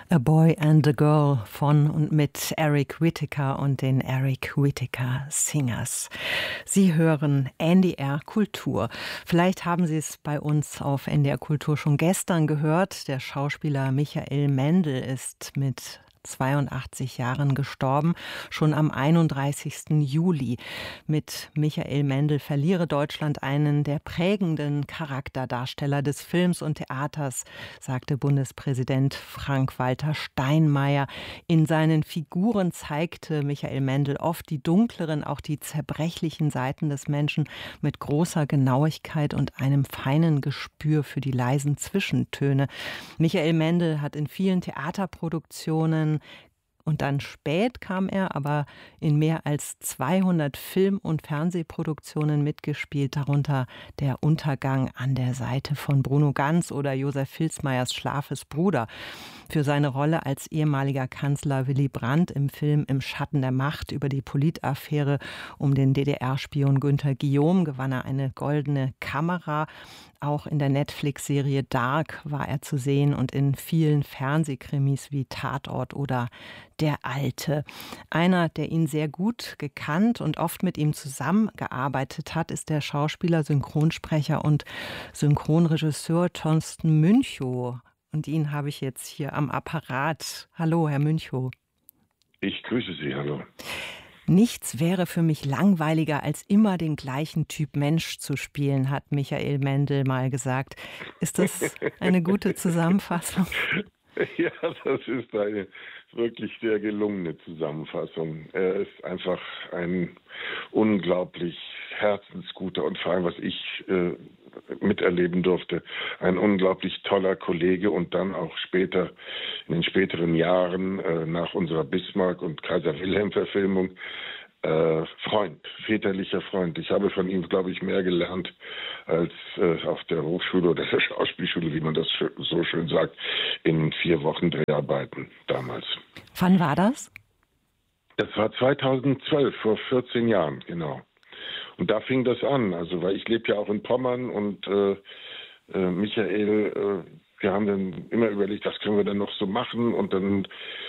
A Boy and a Girl von und mit Eric Whitacre und den Eric Whitacre Singers. Sie hören NDR Kultur. Vielleicht haben Sie es bei uns auf NDR Kultur schon gestern gehört. Der Schauspieler Michael Mendl ist mit 82 Jahren gestorben, schon am 31. Juli. Mit Michael Mendl verliere Deutschland einen der prägenden Charakterdarsteller des Films und Theaters, sagte Bundespräsident Frank-Walter Steinmeier. In seinen Figuren zeigte Michael Mendl oft die dunkleren, auch die zerbrechlichen Seiten des Menschen mit großer Genauigkeit und einem feinen Gespür für die leisen Zwischentöne. Michael Mendl hat in vielen Theaterproduktionen und dann spät kam er aber in mehr als 200 Film- und Fernsehproduktionen mitgespielt, darunter Der Untergang an der Seite von Bruno Ganz oder Josef Vilsmeyers Schlafes Bruder. Für seine Rolle als ehemaliger Kanzler Willy Brandt im Film Im Schatten der Macht über die Politaffäre um den DDR-Spion Günther Guillaume gewann er eine Goldene Kamera. Auch in der Netflix-Serie Dark war er zu sehen und in vielen Fernsehkrimis wie Tatort oder Der Alte. Einer, der ihn sehr gut gekannt und oft mit ihm zusammengearbeitet hat, ist der Schauspieler, Synchronsprecher und Synchronregisseur Thorsten Münchow. Und ihn habe ich jetzt hier am Apparat. Hallo, Herr Münchow. Ich grüße Sie, hallo. Nichts wäre für mich langweiliger, als immer den gleichen Typ Mensch zu spielen, hat Michael Mendl mal gesagt. Ist das eine gute Zusammenfassung? Ja, das ist eine wirklich sehr gelungene Zusammenfassung. Er ist einfach ein unglaublich herzensguter und vor allem, was ich miterleben durfte, ein unglaublich toller Kollege und dann auch später, in den späteren Jahren, nach unserer Bismarck- und Kaiser-Wilhelm-Verfilmung, Freund, väterlicher Freund. Ich habe von ihm, glaube ich, mehr gelernt als auf der Hochschule oder der Schauspielschule, wie man das so schön sagt, in 4 Wochen Dreharbeiten damals. Wann war das? Das war 2012, vor 14 Jahren, genau. Und da fing das an, also weil ich lebe ja auch in Pommern und Michael, wir haben dann immer überlegt, was können wir denn noch so machen und dann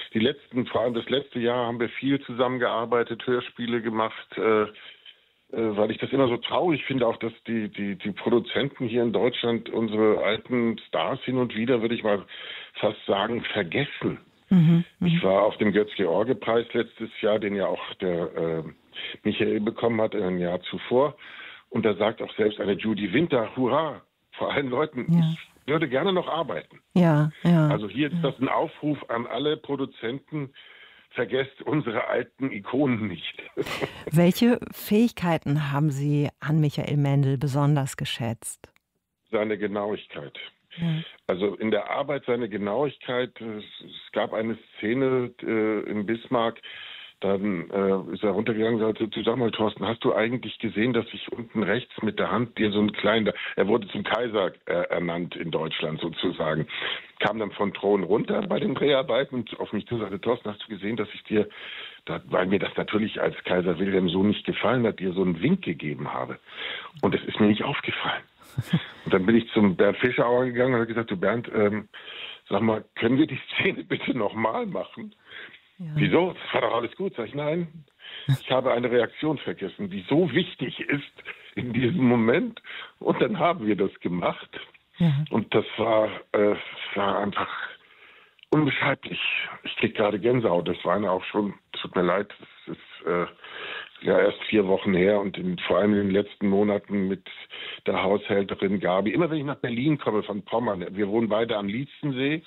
vor allem das letzte Jahr haben wir viel zusammengearbeitet, Hörspiele gemacht, weil ich das immer so traurig finde, auch dass die Produzenten hier in Deutschland unsere alten Stars hin und wieder, würde ich mal fast sagen, vergessen. Ich war auf dem Götz-George-Preis letztes Jahr, den ja auch der Michael bekommen hat, ein Jahr zuvor. Und da sagt auch selbst eine Judy Winter, hurra, vor allen Leuten, ich würde gerne noch arbeiten. Ja. Also hier ist das ein Aufruf an alle Produzenten, vergesst unsere alten Ikonen nicht. Welche Fähigkeiten haben Sie an Michael Mendl besonders geschätzt? Seine Genauigkeit. Also in der Arbeit seine Genauigkeit. Es gab eine Szene in Bismarck, dann ist er runtergegangen und sagte, sag mal, Thorsten, hast du eigentlich gesehen, dass ich unten rechts mit der Hand dir so einen kleinen, er wurde zum Kaiser ernannt in Deutschland sozusagen, kam dann von Thron runter bei den Dreharbeiten und auf mich zu sagte, Thorsten, hast du gesehen, dass ich dir, weil mir das natürlich als Kaiser Wilhelm so nicht gefallen hat, dir so einen Wink gegeben habe. Und es ist mir nicht aufgefallen. Und dann bin ich zum Bernd Fischauer gegangen und habe gesagt, du Bernd, sag mal, können wir die Szene bitte nochmal machen? Ja. Wieso? Das war doch alles gut. Sag ich, nein, ich habe eine Reaktion vergessen, die so wichtig ist in diesem Moment. Und dann haben wir das gemacht. Ja. Und das war einfach unbeschreiblich. Ich kriege gerade Gänsehaut. Das war auch schon, tut mir leid, das ist ja erst 4 Wochen her und vor allem in den letzten Monaten mit der Haushälterin Gabi. Immer wenn ich nach Berlin komme von Pommern, wir wohnen beide am Lietzensee,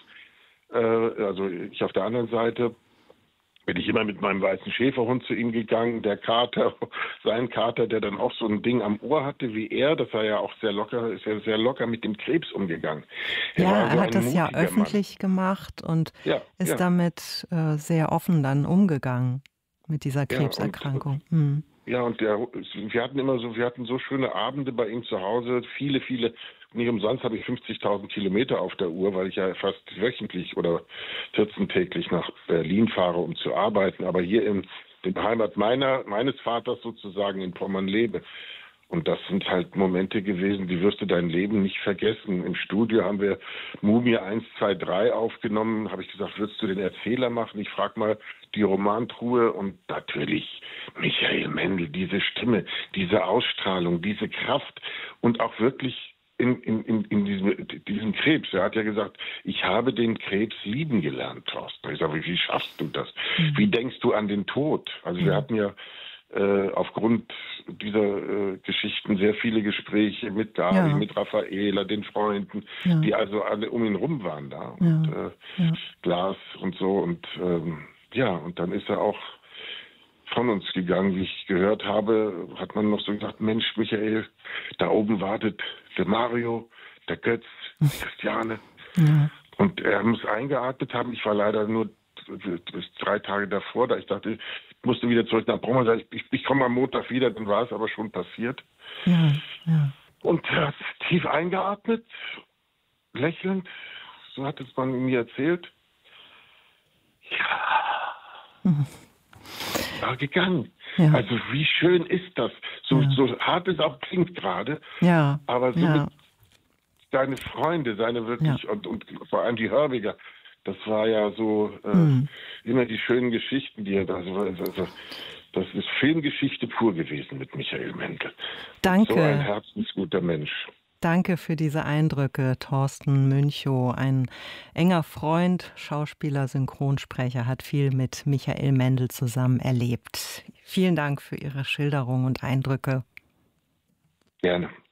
also ich auf der anderen Seite, bin ich immer mit meinem weißen Schäferhund zu ihm gegangen, der Kater, sein Kater, der dann auch so ein Ding am Ohr hatte wie er, das war ja auch sehr locker, ist ja sehr locker mit dem Krebs umgegangen. Er hat das ja öffentlich gemacht und ist damit sehr offen dann umgegangen mit dieser Krebserkrankung. Ja, und wir hatten so schöne Abende bei ihm zu Hause, viele, nicht umsonst habe ich 50.000 Kilometer auf der Uhr, weil ich ja fast wöchentlich oder 14-täglich nach Berlin fahre, um zu arbeiten, aber hier in der Heimat meines Vaters sozusagen in Pommern lebe. Und das sind halt Momente gewesen, die wirst du dein Leben nicht vergessen. Im Studio haben wir Mumie 1, 2, 3 aufgenommen. Habe ich gesagt, würdest du den Erzähler machen? Ich frage mal die Romantruhe. Und natürlich Michael Mendl, diese Stimme, diese Ausstrahlung, diese Kraft und auch wirklich in diesem Krebs. Er hat ja gesagt, ich habe den Krebs lieben gelernt, Thorsten. Ich sage, wie schaffst du das? Wie denkst du an den Tod? Also wir hatten ja aufgrund dieser Geschichten sehr viele Gespräche mit Gabi, mit Raffaela, den Freunden, die also alle um ihn rum waren da. Und Glas und so. Und und dann ist er auch von uns gegangen. Wie ich gehört habe, hat man noch so gesagt, Mensch, Michael, da oben wartet der Mario, der Götz, die Christiane. Ja. Und er muss eingeatmet haben. Ich war leider nur 3 Tage davor, da ich dachte, ich musste wieder zurück nach Brommer. Ich komme am Montag wieder, dann war es aber schon passiert. Ja. Und er hat tief eingeatmet, lächelnd, so hat es man mir erzählt. Ja. War gegangen. Ja. Also wie schön ist das? So hart es auch klingt gerade, aber so mit seine Freunde, seine wirklich, und vor allem die Hörbiger, das war ja so immer die schönen Geschichten, die er da so. Also, das ist Filmgeschichte pur gewesen mit Michael Mendl. Danke. So ein herzensguter Mensch. Danke für diese Eindrücke, Thorsten Münchow. Ein enger Freund, Schauspieler, Synchronsprecher, hat viel mit Michael Mendl zusammen erlebt. Vielen Dank für Ihre Schilderung und Eindrücke. Gerne.